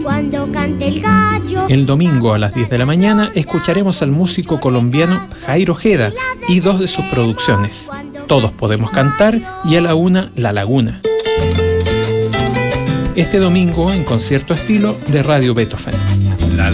Cuando cante el gallo. El domingo a las 10 de la mañana escucharemos al músico colombiano Jairo Ojeda y dos de sus producciones, Todos Podemos Cantar y a la 1 La Laguna. Este domingo en concierto estilo de Radio Beethoven.